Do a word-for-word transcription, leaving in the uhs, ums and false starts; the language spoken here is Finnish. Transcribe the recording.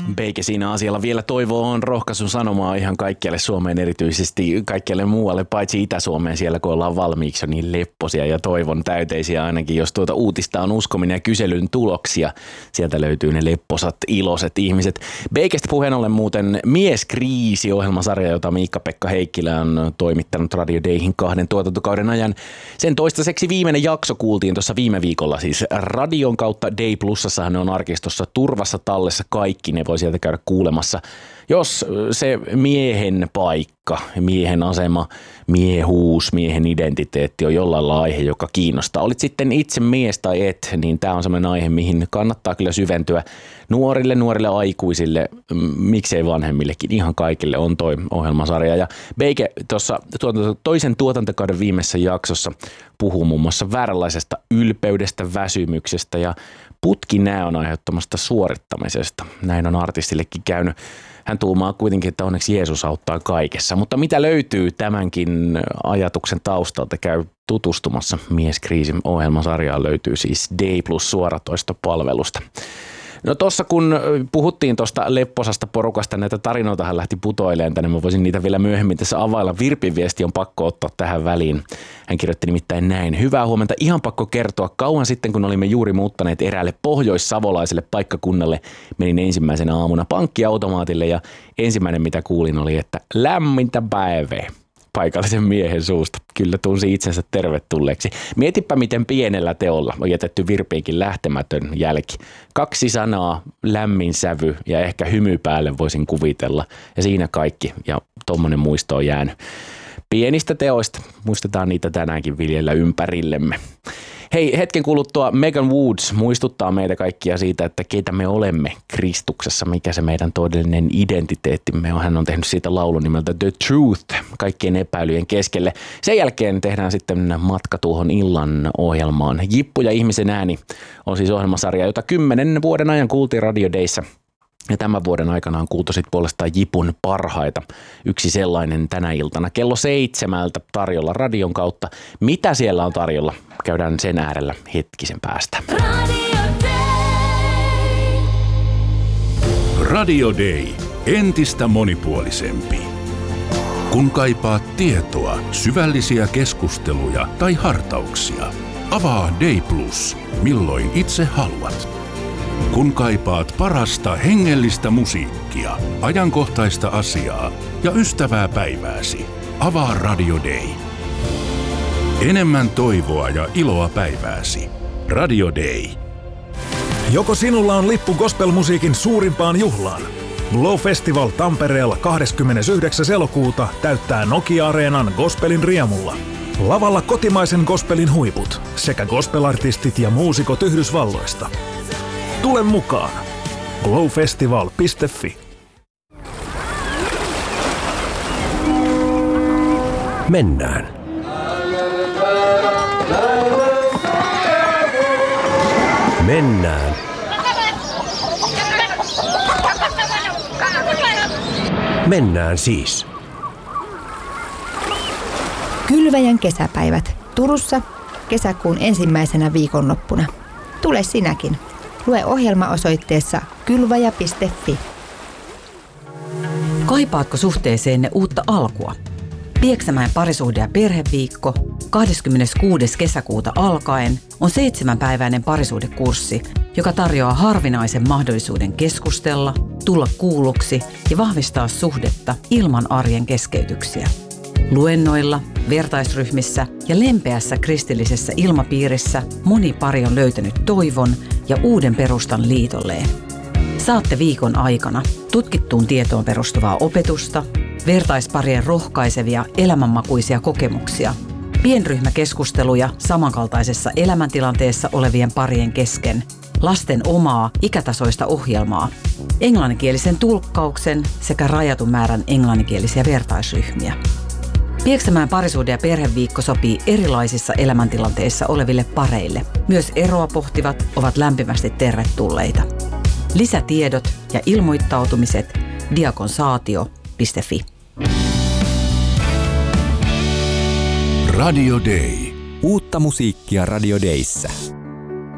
Beike siinä asialla vielä toivo on rohkaisun sanomaa ihan kaikkialle Suomeen, erityisesti kaikkialle muualle, paitsi Itä-Suomeen siellä, kun ollaan valmiiksi jo niin lepposia ja toivon täyteisiä ainakin, jos tuota uutista on uskominen ja kyselyn tuloksia. Sieltä löytyy ne lepposat, iloiset ihmiset. Beikestä puheen ollen muuten Mieskriisi-ohjelmasarja, jota Miikka-Pekka Heikkilä on toimittanut Radio Dayhin kahden tuotantokauden ajan. Sen toistaiseksi viimeinen jakso kuultiin tuossa viime viikolla, siis radion kautta Day Plusassahan ne on arkistossa turvassa tallessa kaikki, ne voi sieltä käydä kuulemassa. Jos se miehen paikka, miehen asema, miehuus, miehen identiteetti on jollain lailla aihe, joka kiinnostaa. Olit sitten itse mies tai et, niin tämä on sellainen aihe, mihin kannattaa kyllä syventyä nuorille, nuorille aikuisille, miksei vanhemmillekin, ihan kaikille on toi ohjelmasarja. Ja Beike tuossa toisen tuotantokauden viimeisessä jaksossa puhuu muun muassa vääränlaisesta ylpeydestä, väsymyksestä ja putkinäön aiheuttamasta suorittamisesta. Näin on artistillekin käynyt. Hän tuumaa kuitenkin, että onneksi Jeesus auttaa kaikessa. Mutta mitä löytyy tämänkin ajatuksen taustalta, käy tutustumassa Mieskriisin ohjelmasarjaan, löytyy siis Day Plus suoratoistopalvelusta. No tossa kun puhuttiin tuosta lepposasta porukasta, näitä tarinoitahan lähti putoileen tänne, mä voisin niitä vielä myöhemmin tässä availla. Virpin viesti on pakko ottaa tähän väliin. Hän kirjoitti nimittäin näin. Hyvää huomenta, ihan pakko kertoa. Kauan sitten, kun olimme juuri muuttaneet eräälle pohjoissavolaiselle paikkakunnalle, menin ensimmäisenä aamuna pankkiautomaatille ja ensimmäinen mitä kuulin oli, että lämmintä päivää paikallisen miehen suusta. Kyllä tunsi itsensä tervetulleeksi. Mietipä, miten pienellä teolla on jätetty Virpiinkin lähtemätön jälki. Kaksi sanaa, lämmin sävy ja ehkä hymy päälle voisin kuvitella. Ja siinä kaikki. Ja tommonen muisto on jäänyt. Pienistä teoista. Muistetaan niitä tänäänkin viljellä ympärillemme. Hei, hetken kuluttua Megan Woods muistuttaa meitä kaikkia siitä, että keitä me olemme Kristuksessa, mikä se meidän todellinen identiteettimme on. Hän on tehnyt siitä laulun nimeltä The Truth kaikkien epäilyjen keskelle. Sen jälkeen tehdään sitten matka tuohon illan ohjelmaan. Jippu ja ihmisen ääni on siis ohjelmasarja, jota kymmenen vuoden ajan kuultiin Radio Dayssä. Ja tämän vuoden aikana on kuultu sitten puolestaan Jipun parhaita. Yksi sellainen tänä iltana kello seitsemältä tarjolla radion kautta. Mitä siellä on tarjolla? Käydään sen äärellä hetkisen päästä. Radio Day. Radio Day. Entistä monipuolisempi. Kun kaipaat tietoa, syvällisiä keskusteluja tai hartauksia, avaa Day Plus, milloin itse haluat. Kun kaipaat parasta hengellistä musiikkia, ajankohtaista asiaa ja ystävää päivääsi, avaa Radio Day. Enemmän toivoa ja iloa päivääsi. Radio Day. Joko sinulla on lippu gospelmusiikin suurimpaan juhlaan? Glow Festival Tampereella kahdeskymmenesyhdeksäs elokuuta täyttää Nokia-areenan gospelin riemulla. Lavalla kotimaisen gospelin huiput sekä gospelartistit ja muusikot Yhdysvalloista. Tule mukaan. glowfestival piste fi. Mennään. Mennään. Mennään siis. Kylväjän kesäpäivät Turussa kesäkuun ensimmäisenä viikonloppuna. Tule sinäkin. Lue ohjelma osoitteessa kylväjä piste fi. Kaipaatko suhteeseenne uutta alkua? Pieksämäen parisuhde- ja perheviikko kahdeskymmeneskuudes kesäkuuta alkaen on seitsemänpäiväinen parisuhdekurssi, joka tarjoaa harvinaisen mahdollisuuden keskustella, tulla kuulluksi ja vahvistaa suhdetta ilman arjen keskeytyksiä. Luennoilla, vertaisryhmissä ja lempeässä kristillisessä ilmapiirissä moni pari on löytänyt toivon ja uuden perustan liitolleen. Saatte viikon aikana tutkittuun tietoon perustuvaa opetusta, vertaisparien rohkaisevia elämänmakuisia kokemuksia, pienryhmäkeskusteluja samankaltaisessa elämäntilanteessa olevien parien kesken, lasten omaa ikätasoista ohjelmaa, englanninkielisen tulkkauksen sekä rajatun määrän englanninkielisiä vertaisryhmiä. Pieksämäen parisuhde- ja perheviikko sopii erilaisissa elämäntilanteissa oleville pareille. Myös eroa pohtivat ovat lämpimästi tervetulleita. Lisätiedot ja ilmoittautumiset diakonsaatio piste fi. Radio Day. Uutta musiikkia Radio Dayssä.